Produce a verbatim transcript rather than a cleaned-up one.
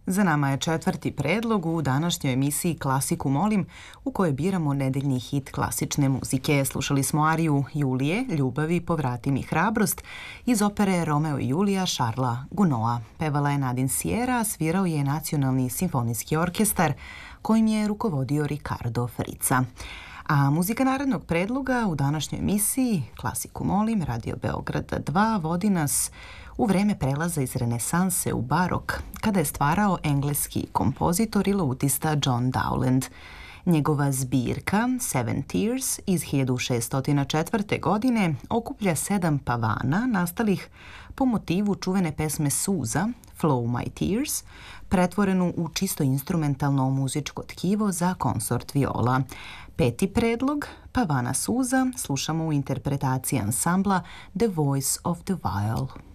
Za nama je četvrti predlog u današnjoj emisiji Klasiku molim, u kojoj biramo nedeljni hit klasične muzike. Slušali smo ariju Julije, Ljubavi, povrati mi hrabrost iz opere Romeo i Julija Šarla Gunoa. Pevala je Nadine Sierra, a svirao je Nacionalni simfonijski orkestar, kojim je rukovodio Ricardo Farica. A muzika narednog predloga u današnjoj emisiji Klasiku molim, Radio Beograd dva, vodi nas u vreme prelaza iz renesanse u barok, kada je stvarao engleski kompozitor i lautista John Dowland. Njegova zbirka Seven Tears iz hiljadu šeststo četvrte. godine okuplja sedam pavana nastalih po motivu čuvene pesme Suza, Flow My Tears, pretvorenu u čisto instrumentalno muzičko tkivo za konsort viola. Peti predlog, Pavana Suza, slušamo u interpretaciji ansambla The Voice of the Viol.